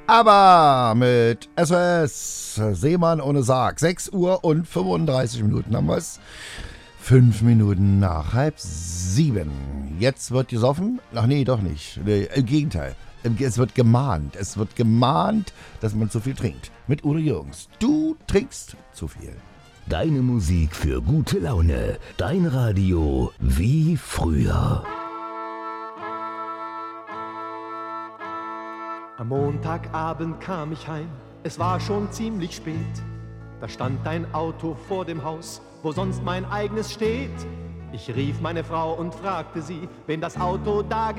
Aber mit SOS, Seemann ohne Sarg. 6 Uhr und 35 Minuten haben wir es. 5 Minuten nach 6:30. Jetzt wird gesoffen? Ach nee, doch nicht. Nee, im Gegenteil. Es wird gemahnt. Es wird gemahnt, dass man zu viel trinkt. Mit Udo Jürgens. Du trinkst zu viel. Deine Musik für gute Laune. Dein Radio wie früher. Am Montagabend kam ich heim, es war schon ziemlich spät. Da stand ein Auto vor dem Haus, wo sonst mein eigenes steht. Ich rief meine Frau und fragte sie, wen das Auto da